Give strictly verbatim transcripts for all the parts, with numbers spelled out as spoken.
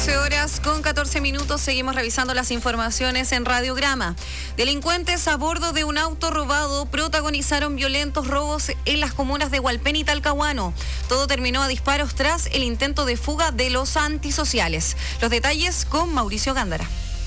doce horas con catorce minutos, seguimos revisando las informaciones en Radiograma. Delincuentes a bordo de un auto robado protagonizaron violentos robos en las comunas de Hualpén y Talcahuano. Todo terminó a disparos tras el intento de fuga de los antisociales. Los detalles con Mauricio Gándara.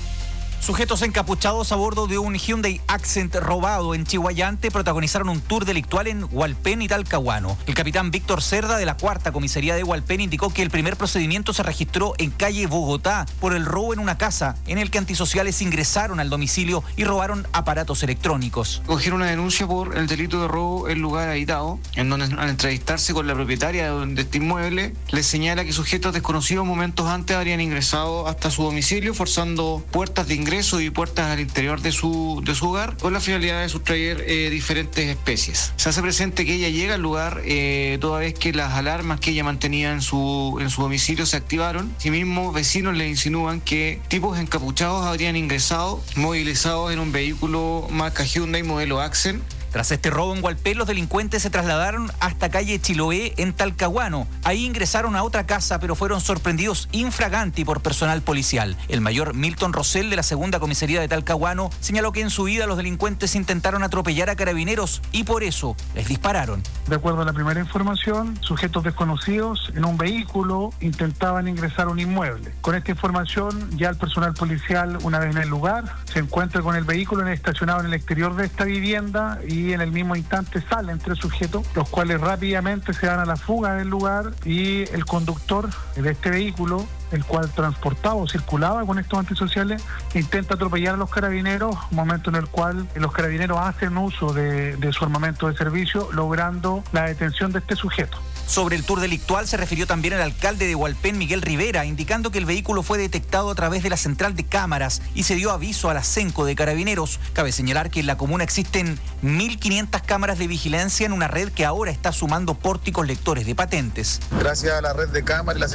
Sujetos encapuchados a bordo de un Hyundai Accent robado en Chihuayante protagonizaron un tour delictual en Hualpén y Talcahuano. El capitán Víctor Cerda de la cuarta comisaría de Hualpén indicó que el primer procedimiento se registró en calle Bogotá por el robo en una casa en el que antisociales ingresaron al domicilio y robaron aparatos electrónicos. Cogieron una denuncia por el delito de robo en lugar habitado, en donde al entrevistarse con la propietaria de este inmueble, les señala que sujetos desconocidos momentos antes habrían ingresado hasta su domicilio forzando puertas de ingreso y puertas al interior de su, de su hogar con la finalidad de sustraer eh, diferentes especies. Se hace presente que ella llega al lugar eh, toda vez que las alarmas que ella mantenía en su, en su domicilio se activaron. Asimismo, vecinos le insinúan que tipos encapuchados habrían ingresado movilizados en un vehículo marca Hyundai modelo Accent. Tras este robo en Hualpén, los delincuentes se trasladaron hasta calle Chiloé en Talcahuano. Ahí ingresaron a otra casa, pero fueron sorprendidos infraganti por personal policial. El mayor Milton Rosell de la segunda comisaría de Talcahuano señaló que en su vida los delincuentes intentaron atropellar a carabineros y por eso les dispararon. De acuerdo a la primera información, sujetos desconocidos en un vehículo intentaban ingresar a un inmueble. Con esta información, ya el personal policial, una vez en el lugar, se encuentra con el vehículo estacionado en el exterior de esta vivienda y y en el mismo instante salen tres sujetos, los cuales rápidamente se dan a la fuga del lugar y el conductor de este vehículo, el cual transportaba o circulaba con estos antisociales, intenta atropellar a los carabineros, momento en el cual los carabineros hacen uso de, de su armamento de servicio, logrando la detención de este sujeto. Sobre el tour delictual se refirió también el alcalde de Hualpén, Miguel Rivera, indicando que el vehículo fue detectado a través de la central de cámaras y se dio aviso a la CENCO de Carabineros. Cabe señalar que en la comuna existen mil quinientas cámaras de vigilancia en una red que ahora está sumando pórticos lectores de patentes. Gracias a la red de cámaras y la